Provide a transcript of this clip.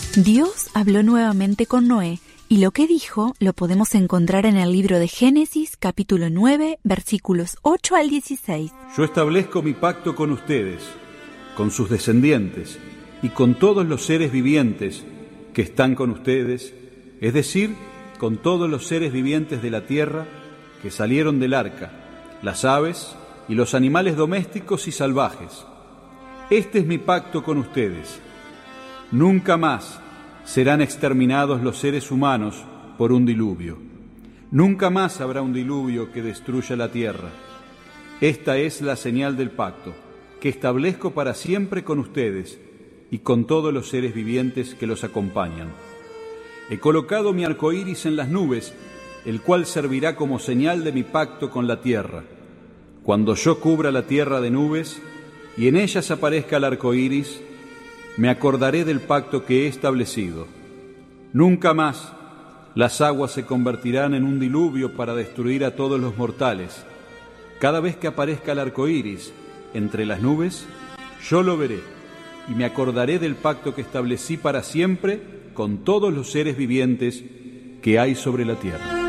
Dios habló nuevamente con Noé, y lo que dijo lo podemos encontrar en el libro de Génesis, capítulo 9, versículos 8 al 16. Yo establezco mi pacto con ustedes, con sus descendientes y con todos los seres vivientes que están con ustedes, es decir, con todos los seres vivientes de la tierra que salieron del arca, las aves y los animales domésticos y salvajes. Este es mi pacto con ustedes. Nunca más serán exterminados los seres humanos por un diluvio. Nunca más habrá un diluvio que destruya la tierra. Esta es la señal del pacto que establezco para siempre con ustedes y con todos los seres vivientes que los acompañan. He colocado mi arco iris en las nubes, el cual servirá como señal de mi pacto con la tierra. Cuando yo cubra la tierra de nubes y en ellas aparezca el arco iris, me acordaré del pacto que he establecido. Nunca más las aguas se convertirán en un diluvio para destruir a todos los mortales. Cada vez que aparezca el arco iris entre las nubes, yo lo veré y me acordaré del pacto que establecí para siempre con todos los seres vivientes que hay sobre la tierra.